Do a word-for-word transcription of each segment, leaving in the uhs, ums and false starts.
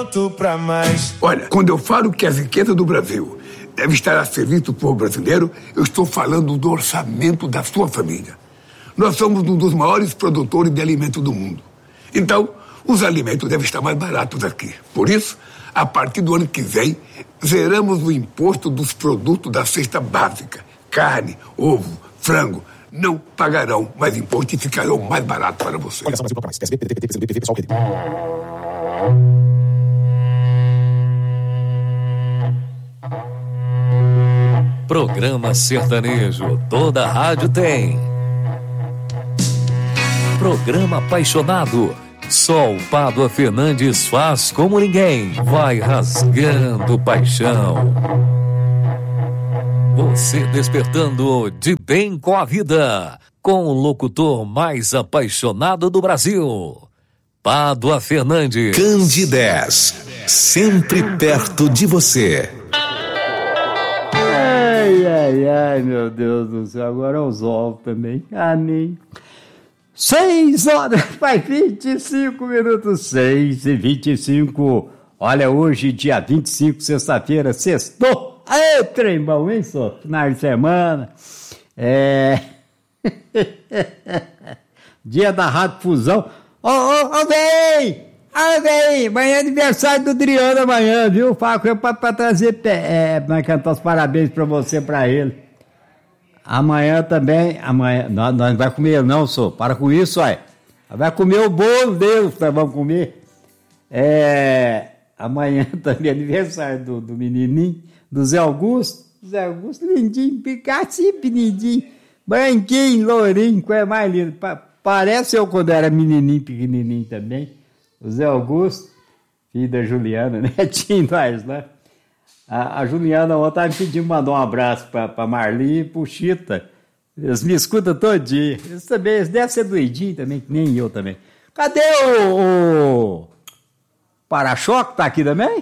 pronto pra mais. Olha, quando eu falo que a riqueza do Brasil deve estar a serviço do povo brasileiro, eu estou falando do orçamento da sua família. Nós somos um dos maiores produtores de alimentos do mundo. Então, os alimentos devem estar mais baratos aqui. Por isso, a partir do ano que vem, zeramos o imposto dos produtos da cesta básica. Carne, ovo, frango, não pagarão mais imposto e ficarão mais baratos para você. Olha só, Brasil, mais. P S B, P D T, P C B, P P, pessoal, Programa sertanejo, toda rádio tem. Programa apaixonado, só o Pádua Fernandes faz como ninguém, vai rasgando paixão. Você despertando de bem com a vida, com o locutor mais apaixonado do Brasil, Pádua Fernandes. Candidez, sempre perto de você. Ai, ai, ai, meu Deus do céu, agora os ovos também, amém. Seis horas, faz vinte e cinco minutos, seis e vinte e cinco. Olha, hoje, dia vinte e cinco, sexta-feira, sextou. Aê, trem bom, hein, só? Final de semana. É... dia da Rádio Fusão. Ô, ô, ô, vem! Ô, vem! Amanhã é aniversário do Adriano amanhã, viu? Fala com ele pra, pra trazer, é, pra cantar os parabéns pra você, pra ele. Amanhã também, amanhã, nós, nós não vai comer não, só. Para com isso, aí. Vai comer o bolo deles que nós vamos comer. É, amanhã também é aniversário do, do menininho, do Zé Augusto. Zé Augusto, lindinho, assim, pequenininho, branquinho, lourinho, coisa mais linda. Pa, parece eu quando era menininho, pequenininho também. O Zé Augusto, filho da Juliana, netinho nós, né? A, a Juliana ontem me pediu mandar um abraço para Marli e pro Chita. Eles me escutam todo dia. Eles também, eles devem ser doidinhos também, que nem eu também. Cadê o, o para-choque? Tá aqui também?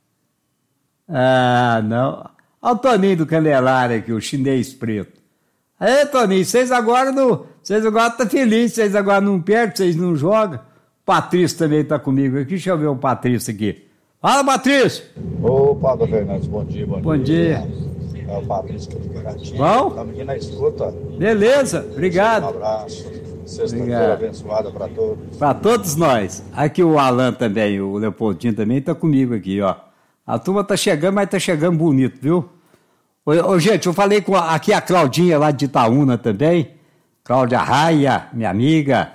Ah, não. Olha o Toninho do Candelário aqui, o chinês preto. Aí, Toninho, vocês agora não. Vocês agora estão felizes, vocês agora não perdem, vocês não jogam. O Patrício também está comigo aqui. Deixa eu ver o Patrício aqui. Fala, Patrício! Ô, Pádua Fernandes, bom dia, bom, bom dia. dia. É o Patrício que fica gatinho. Bom? Estamos aqui na escuta. Beleza, obrigado. Um abraço. Sexta-feira abençoada para todos. Para todos nós. Aqui o Alan também, o Leopoldinho também está comigo aqui, ó. A turma tá chegando, mas tá chegando bonito, viu? Ô, ô, gente, eu falei com a, aqui a Claudinha lá de Itaúna também. Cláudia Raia, minha amiga.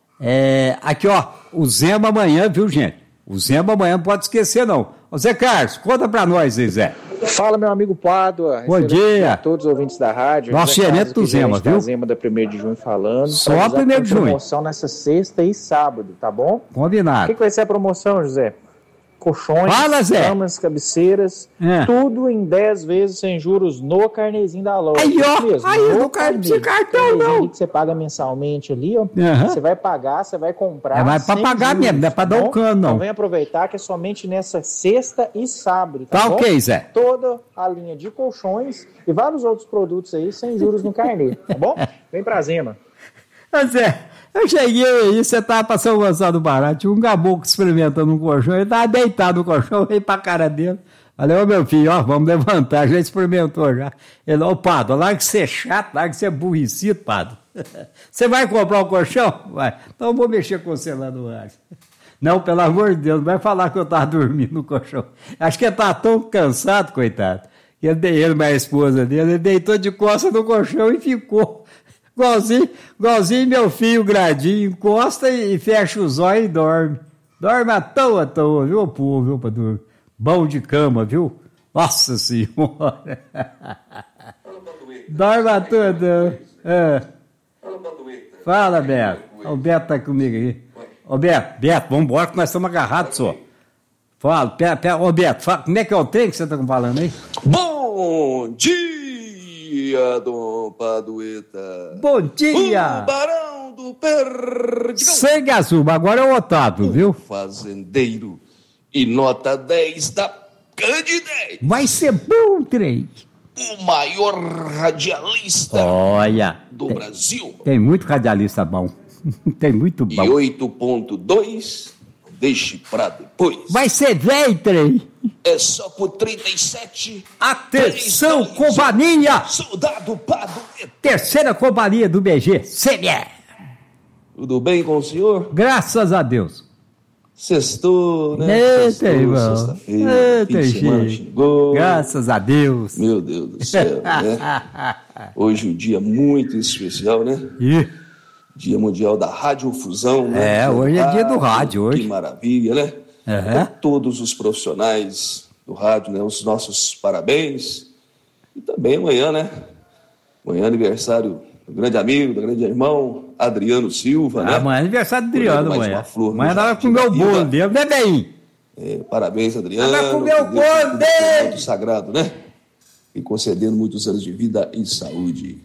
É, aqui, ó, o Zema amanhã, viu, gente? O Zema amanhã não pode esquecer, não. Ô, Zé Carlos, conta pra nós, Zé. Fala, meu amigo Pádua. Bom dia. A todos os ouvintes da rádio. Nosso gerente do Zema, viu? Zema da primeiro de junho falando. Só primeiro de junho. Promoção nessa sexta e sábado, tá bom? Combinado. O que, que vai ser a promoção, José? Colchões, Fala, Zé. camas, cabeceiras, é. Tudo em dez vezes sem juros no carnezinho da loja. Aí, ó, aí, no carnezinho, cartão não. Que você paga mensalmente ali, ó, uhum. Você vai pagar, você vai comprar. É, vai pra pagar juros, mesmo, não é pra dar o cano, não. Então vem aproveitar que é somente nessa sexta e sábado, tá, tá bom? Ok, Zé. Toda a linha de colchões e vários outros produtos aí sem juros no carnê, tá bom? Vem pra Zema. Ô, Zé, eu cheguei aí, você tava passando o Gonçalo Barato, tinha um caboclo experimentando um colchão, ele tava deitado no colchão, eu veio pra cara dele. Falei, ô meu filho, ó, vamos levantar, já experimentou já. Ele, ô Pádua, larga de ser chato, larga de ser burricido, Pádua. Você vai comprar um colchão? Vai. Então eu vou mexer com você lá no ar. Não, pelo amor de Deus, não vai falar que eu tava dormindo no colchão. Acho que ele tava tão cansado, coitado. Ele, ele mais a esposa dele, ele deitou de costas no colchão e ficou. Igualzinho, igualzinho meu filho gradinho, encosta e, e fecha os olhos e dorme. Dorme à toa, à toa, viu, povo, viu, pra dormir. Bom de cama, viu? Nossa Senhora! Dorme à toa, à toa. É. Fala, Beto. O Beto tá comigo aqui. Ô, Beto, Beto, vamos embora que nós estamos agarrados, só. Fala, pera, pera. Ô, Beto, fala, como é que é o trem que você tá falando aí? Bom dia! dia, Dom Padueta. Bom dia! O Barão do Perdigão. Sangue azul, agora é o Otávio, o viu? Fazendeiro. E nota dez da Candidez. Vai ser bom, trem. O maior radialista Olha, do tem, Brasil. Tem muito radialista bom. Tem muito bom. E oito ponto dois deixe pra depois. Vai ser velho, trem. É só por trinta e sete. Atenção, três, dois, companhia! Soldado Padueta. Terceira companhia do B G, C B E. Tudo bem com o senhor? Graças a Deus. Sextou, né? Eita, Sextou, irmão. sexta-feira, Eita, fim de semana gente. chegou. Graças a Deus. Meu Deus do céu, né? Hoje um dia muito especial, né? Ih, Dia Mundial da Radiofusão, né? É, hoje é dia do rádio, hoje. Que maravilha, né? Aham. A todos os profissionais do rádio, né? Os nossos parabéns. E também amanhã, né? Amanhã é aniversário do grande amigo, do grande irmão, Adriano Silva, né? amanhã é aniversário do Adriano, Mais amanhã. uma flor no Amanhã nós vamos jardim comer da o bolo vida. dele, né, bem? É, parabéns, Adriano. Vai comer o que Deus bolo tenha tudo dele. muito sagrado, né? E concedendo muitos anos de vida e saúde.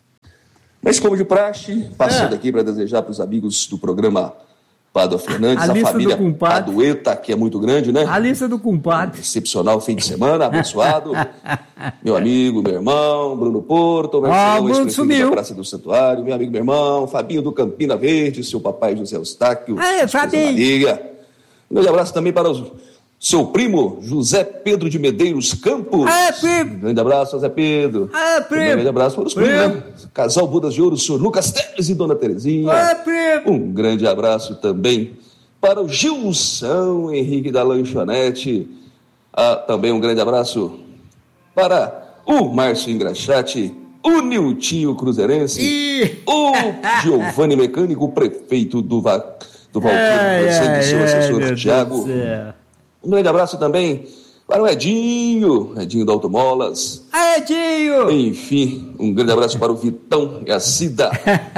Mas como de praxe, passando É. aqui para desejar para os amigos do programa Pádua Fernandes, A a, lista família do compadre. Padueta, que é muito grande, né? A lista do compadre. Excepcional fim de semana, abençoado. Meu amigo, meu irmão, Bruno Porto, Ah, Marcelão, Bruno ex-prefeito sumiu. da Praça do Santuário, meu amigo, meu irmão, Fabinho do Campina Verde, seu papai José Eustáquio, Aê, esposa Fabinho. Maria. Um grande abraço também para o seu primo, José Pedro de Medeiros Campos. Aê, primo. Um grande abraço, José Pedro. Aê, Também primo. Um grande abraço para os primos, né? Casal Budas de Ouro, o senhor Lucas Teles e Dona Terezinha. Aê, primo. Um grande abraço também para o Gilson Henrique da Lanchonete. Ah, também um grande abraço para o Márcio Engraxate, o Niltinho Cruzeirense, Ih. o Giovanni Mecânico, o prefeito do, Va... do Valquírio, Ai, ai, seu ai, assessor meu Deus Thiago. do céu. Um grande abraço também para o Edinho, Edinho do Automolas. Aê, Dinho. Enfim, um grande abraço para o Vitão e a Cida.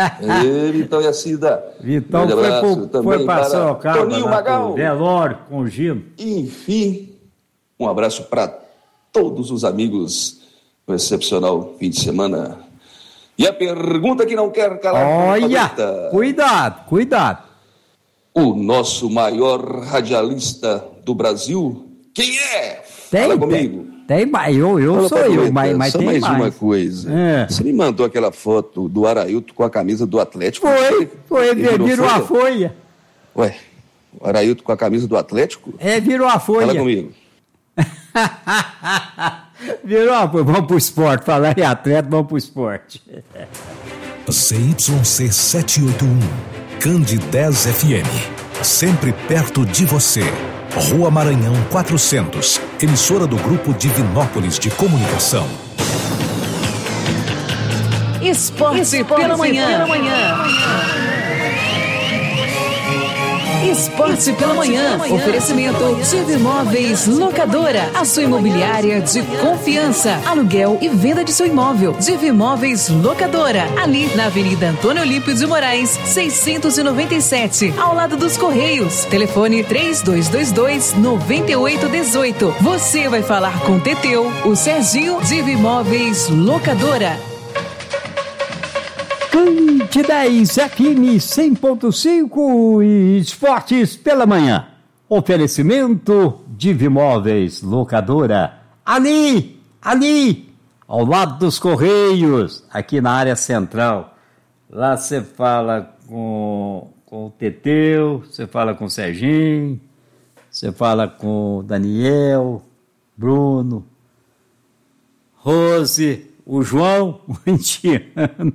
Ê, Vitão e a Cida. Vitão grande foi, abraço pro, também foi pra para Sorocaba, Toninho lá Magal. pro velório com o Gino. Enfim, um abraço para todos os amigos no excepcional fim de semana. E a pergunta que não quer calar. Olha, Padueta. cuidado, cuidado. O nosso maior radialista do Brasil, quem é? Tem, Fala tem, comigo. tem mais, eu, eu Fala, sou eu, Padueta, mas, mas só tem mais, mais. uma coisa. É. Você me mandou aquela foto do Arailton com a camisa do Atlético? Foi, foi, Ele virou virou a folha? folha. Ué, o Arailton com a camisa do Atlético? É, virou a folha. Fala comigo. Virou a folha. Vamos pro esporte, falar em atleta, vamos pro esporte. C Y C setecentos e oitenta e um, Candidez F M. Sempre perto de você. Rua Maranhão quatrocentos. Emissora do Grupo Divinópolis de Comunicação. Esporte, Esporte pela manhã. Pela manhã. Esporte pela manhã. Oferecimento Divi Imóveis Locadora. A sua imobiliária de confiança. Aluguel e venda de seu imóvel. Divi Imóveis Locadora. Ali na Avenida Antônio Olímpio de Moraes, seiscentos e noventa e sete. Ao lado dos Correios. Telefone três dois dois dois, nove oito um oito. Você vai falar com Teteu, o Serginho. Divi Imóveis Locadora. Candidez F M cem ponto cinco e esportes pela manhã. Oferecimento Divi Imóveis Locadora. Ali, ali, ao lado dos Correios, aqui na área central. Lá você fala com, com o Teteu, você fala com o Serginho, você fala com o Daniel, Bruno, Rose, o João, o indiano,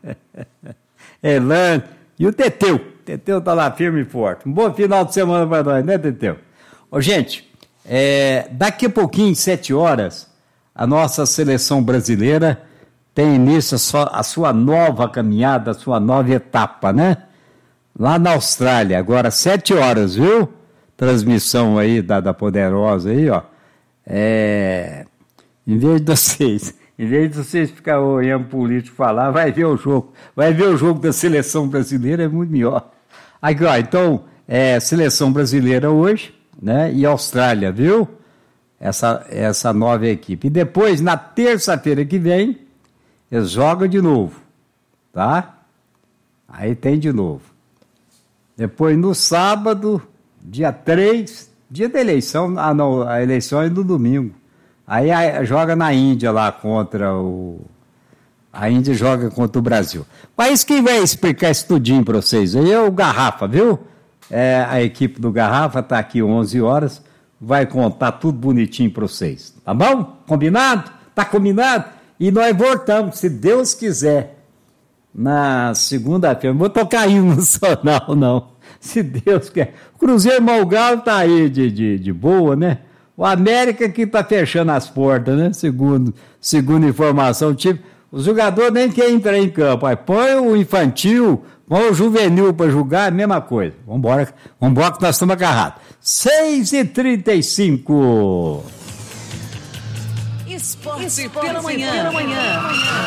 Elane e o Teteu. Teteu tá lá firme e forte. Um bom final de semana para nós, né, Teteu? Ô, gente, é, daqui a pouquinho, sete horas, a nossa seleção brasileira tem início a sua, a sua nova caminhada, a sua nova etapa, né? Lá na Austrália, agora sete horas, viu? Transmissão aí da, da Poderosa aí, ó. É, em vez de vocês... Em vez de vocês ficarem olhando político falar, vai ver o jogo. Vai ver o jogo da seleção brasileira, é muito melhor. Aqui, ó, então, é, seleção brasileira hoje, né? E Austrália, viu? Essa, essa nova equipe. E depois, na terça-feira que vem, eles jogam de novo, tá? Aí tem de novo. Depois, no sábado, dia três, dia da eleição, ah não, a eleição é no domingo. Aí a, joga na Índia lá contra o... A Índia joga contra o Brasil. Mas quem vai explicar isso tudinho para vocês aí é o Garrafa, viu? É, a equipe do Garrafa está aqui onze horas, vai contar tudo bonitinho para vocês. Tá bom? Combinado? Tá combinado? E nós voltamos, se Deus quiser, na segunda-feira. Não vou tocar hino nacional, não. Se Deus quer. O Cruzeiro Malgalo tá aí de, de, de boa, né? O América que tá fechando as portas, né? Segundo, segundo informação, tipo, os jogadores nem querem entrar em campo. Aí põe o infantil, põe o juvenil para jogar, a mesma coisa. Vambora, vambora que nós estamos agarrados. seis e trinta e cinco. Esporte, Esporte pela manhã. Pela manhã.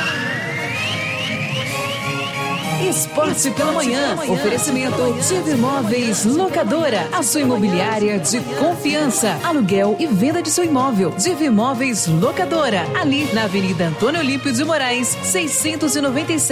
Esporte pela manhã. Oferecimento Diva Imóveis Locadora. A sua imobiliária de confiança. Aluguel e venda de seu imóvel. Diva Imóveis Locadora. Ali na Avenida Antônio Olímpio de Moraes, seiscentos e noventa e sete.